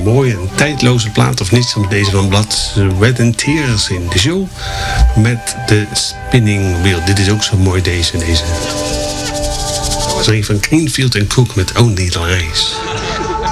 mooie en tijdloze plaat of niet, dan deze van Blood, Sweat and Tears in de show met de Spinning Wheel. Dit is ook zo mooi, deze. Dat is een van Greenfield & Cook met Only Lies.